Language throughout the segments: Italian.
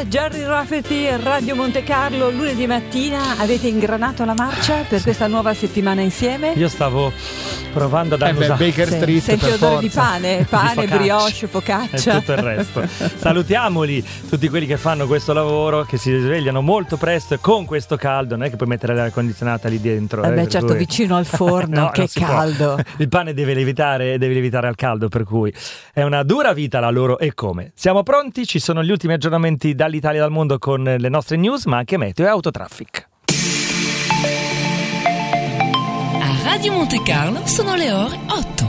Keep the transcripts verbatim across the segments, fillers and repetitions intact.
Buonasera, Gerry Rafferty, Radio Monte Carlo. Lunedì mattina avete ingranato la marcia per questa nuova settimana insieme? Io stavo provando ad annusare eh Baker sì. Street. Senti per odore forza. di pane, pane, Di focaccia. brioche, focaccia E tutto il resto. Salutiamoli tutti quelli che fanno questo lavoro, che si svegliano molto presto e con questo caldo. Non è che puoi mettere l'aria condizionata lì dentro. Eh beh, per certo, cui... vicino al forno, no, che caldo. Il pane deve lievitare, deve lievitare al caldo, per cui è una dura vita la loro. E come? Siamo pronti? Ci sono gli ultimi aggiornamenti dall'Italia e dal mondo con le nostre news, ma anche meteo e autotraffic. A Radio Monte Carlo sono le ore otto.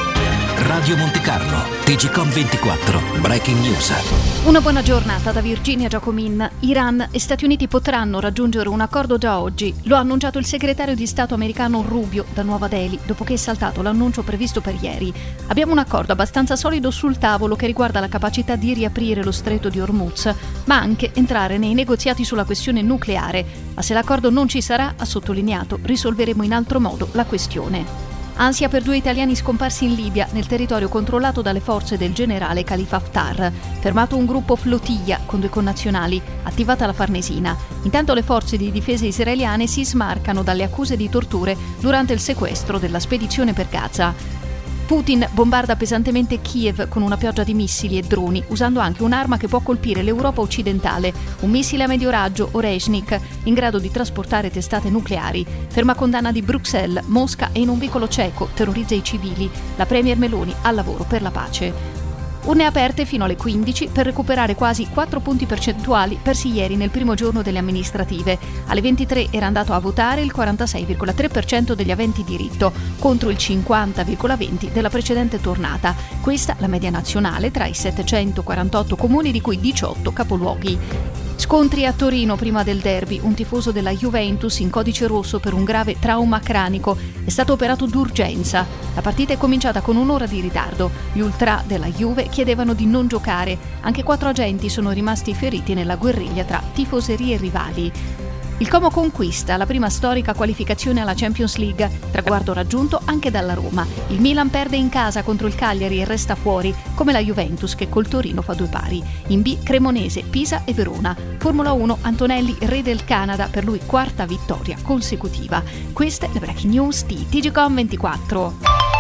Radio Monte Carlo, T G Com ventiquattro, Breaking News. Una buona giornata da Virginia Giacomin. Iran e Stati Uniti potranno raggiungere un accordo già oggi. Lo ha annunciato il segretario di Stato americano Rubio da Nuova Delhi, dopo che è saltato l'annuncio previsto per ieri. Abbiamo un accordo abbastanza solido sul tavolo che riguarda la capacità di riaprire lo stretto di Hormuz, ma anche entrare nei negoziati sulla questione nucleare. Ma se l'accordo non ci sarà, ha sottolineato, risolveremo in altro modo la questione. Ansia per due italiani scomparsi in Libia, nel territorio controllato dalle forze del generale Khalifa Haftar. Fermato un gruppo flottiglia con due connazionali, attivata la Farnesina. Intanto le forze di difesa israeliane si smarcano dalle accuse di torture durante il sequestro della spedizione per Gaza. Putin bombarda pesantemente Kiev con una pioggia di missili e droni, usando anche un'arma che può colpire l'Europa occidentale, un missile a medio raggio, Oreshnik, in grado di trasportare testate nucleari. Ferma condanna di Bruxelles, Mosca è in un vicolo cieco, terrorizza i civili. La premier Meloni al lavoro per la pace. Urne aperte fino alle quindici per recuperare quasi quattro punti percentuali persi ieri nel primo giorno delle amministrative. Alle ventitré era andato a votare il quarantasei virgola tre per cento degli aventi diritto, contro il cinquanta virgola venti per cento della precedente tornata. Questa la media nazionale tra i settecentoquarantotto comuni, di cui diciotto capoluoghi. Scontri a Torino prima del derby. Un tifoso della Juventus in codice rosso per un grave trauma cranico è stato operato d'urgenza. La partita è cominciata con un'ora di ritardo. Gli ultra della Juve chiedevano di non giocare. Anche quattro agenti sono rimasti feriti nella guerriglia tra tifoserie rivali. Il Como conquista la prima storica qualificazione alla Champions League, traguardo raggiunto anche dalla Roma. Il Milan perde in casa contro il Cagliari e resta fuori, come la Juventus che col Torino fa due pari. In B Cremonese, Pisa e Verona. Formula uno, Antonelli re del Canada, per lui quarta vittoria consecutiva. Queste le breaking news di T G Com ventiquattro.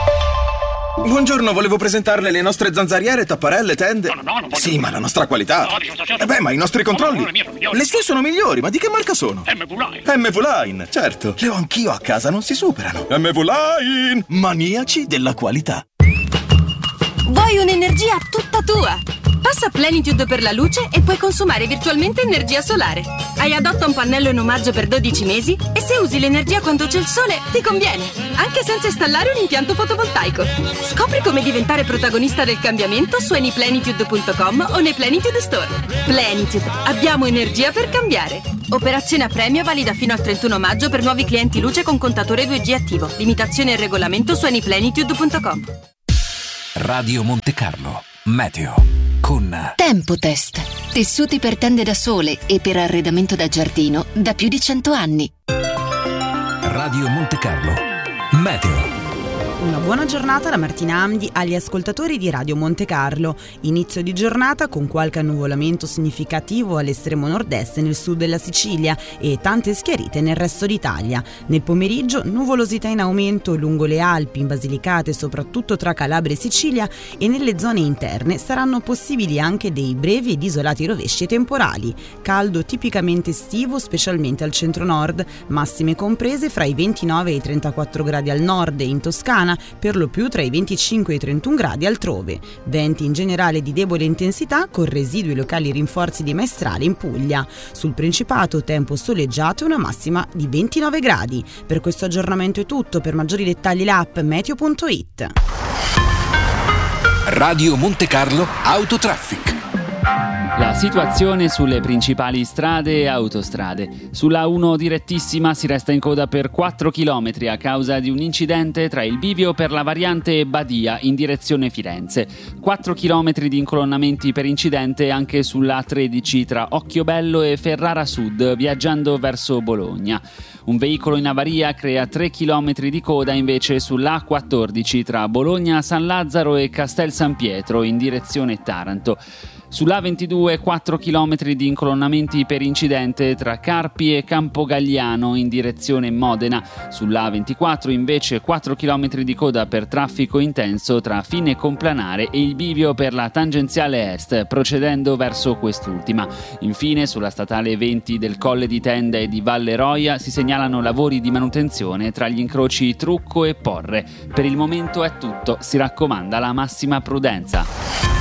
Buongiorno, volevo presentarle le nostre zanzariere, tapparelle, tende. No, no, no, non voglio. Sì, ma la nostra qualità. No, dico, certo. Eh beh, ma i nostri controlli. No, no, le mie sono migliori. Le sue sono migliori, ma di che marca sono? M V Line. M V Line, certo. Le ho anch'io a casa, non si superano. M V Line, maniaci della qualità. Vuoi un'energia tutta tua? Passa Plenitude per la luce e puoi consumare virtualmente energia solare. Hai Adotta un pannello in omaggio per dodici mesi e se usi l'energia quando c'è il sole ti conviene, anche senza installare un impianto fotovoltaico. Scopri come diventare protagonista del cambiamento su anyplenitude punto com o nei Plenitude Store. Plenitude, abbiamo energia per cambiare. Operazione a premio valida fino al trentuno maggio per nuovi clienti luce con contatore due G attivo. Limitazione e regolamento su anyplenitude punto com. Radio Monte Carlo, meteo con Tempotest. Tessuti per tende da sole e per arredamento da giardino da più di cento anni. Radio Monte Carlo, meteo. Una buona giornata da Martina Amdi agli ascoltatori di Radio Monte Carlo. Inizio di giornata con qualche annuvolamento significativo all'estremo nord-est nel sud della Sicilia e tante schiarite nel resto d'Italia. Nel pomeriggio nuvolosità in aumento lungo le Alpi, in Basilicata e soprattutto tra Calabria e Sicilia, e nelle zone interne saranno possibili anche dei brevi ed isolati rovesci e temporali. Caldo tipicamente estivo, specialmente al centro-nord, massime comprese fra i ventinove e i trentaquattro gradi al nord e in Toscana, per lo più tra i venticinque e i trentuno gradi altrove. Venti in generale di debole intensità con residui locali rinforzi di maestrale in Puglia. Sul Principato tempo soleggiato e una massima di ventinove gradi. Per questo aggiornamento è tutto. Per maggiori dettagli l'app meteo punto it. Radio Monte Carlo Autotraffic. La situazione sulle principali strade e autostrade. Sulla uno direttissima si resta in coda per quattro chilometri a causa di un incidente tra il bivio per la variante Badia in direzione Firenze. quattro chilometri di incolonnamenti per incidente anche sulla A tredici tra Occhiobello e Ferrara Sud, viaggiando verso Bologna. Un veicolo in avaria crea tre chilometri di coda invece sulla A quattordici tra Bologna, San Lazzaro e Castel San Pietro in direzione Taranto. Sull'A ventidue quattro chilometri di incolonnamenti per incidente tra Carpi e Campogagliano in direzione Modena. Sull'A ventiquattro invece quattro chilometri di coda per traffico intenso tra Fine Complanare e il bivio per la tangenziale est, procedendo verso quest'ultima. Infine sulla statale venti del Colle di Tenda e di Valle Roia si segnalano lavori di manutenzione tra gli incroci Trucco e Porre. Per il momento è tutto, si raccomanda la massima prudenza.